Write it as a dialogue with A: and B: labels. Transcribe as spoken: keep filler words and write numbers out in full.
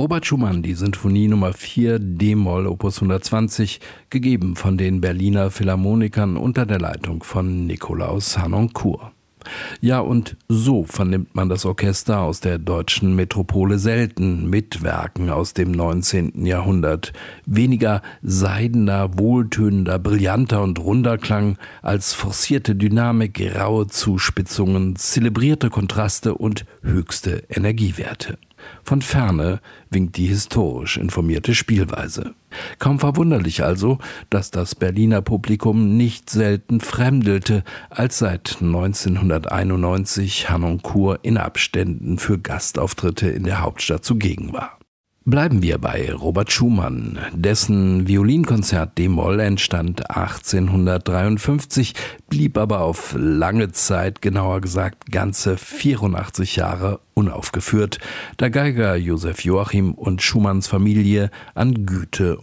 A: Robert Schumann, die Sinfonie Nummer vier d-Moll Opus hundertzwanzig, gegeben von den Berliner Philharmonikern unter der Leitung von Nikolaus Harnoncourt. Ja, und so vernimmt man das Orchester aus der deutschen Metropole selten mit Werken aus dem neunzehnten Jahrhundert. Weniger seidener, wohltönender, brillanter und runder Klang als forcierte Dynamik, raue Zuspitzungen, zelebrierte Kontraste und höchste Energiewerte. Von Ferne winkt die historisch informierte Spielweise. Kaum verwunderlich also, dass das Berliner Publikum nicht selten fremdelte, als seit neunzehnhunderteinundneunzig Harnoncourt in Abständen für Gastauftritte in der Hauptstadt zugegen war. Bleiben wir bei Robert Schumann. Dessen Violinkonzert d-Moll entstand achtzehnhundertdreiundfünfzig, blieb aber auf lange Zeit, genauer gesagt ganze vierundachtzig Jahre, unaufgeführt, da Geiger Joseph Joachim und Schumanns Familie an Güte